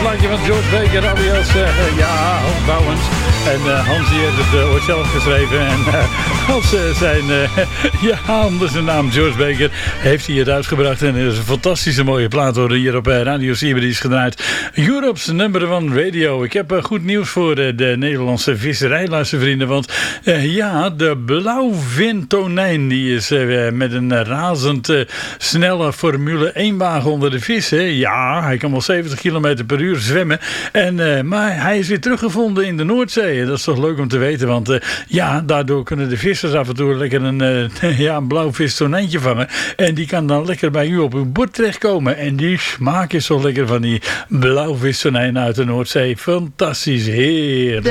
plaatje van George Baker, alias Hans Bouwens. En Hans die heeft het ooit zelf geschreven. En als onder zijn naam George Baker heeft hij het uitgebracht. En er is een fantastische mooie plaat hoor, hier op Radio Siberisch gedraaid. Europe's number one radio. Ik heb goed nieuws voor de Nederlandse visserijluistervrienden. Want de blauwvintonijn die is met een razend snelle Formule 1 wagen onder de vissen. Ja, hij kan wel 70 km per uur zwemmen. Maar hij is weer teruggevonden in de Noordzee. Dat is toch leuk om te weten. Want daardoor kunnen de vissers af en toe lekker een blauwvistonijntje vangen. En die kan dan lekker bij u op uw bord terechtkomen. En die smaak is zo lekker van die blauwvistonijn uit de Noordzee. Fantastisch, heerlijk.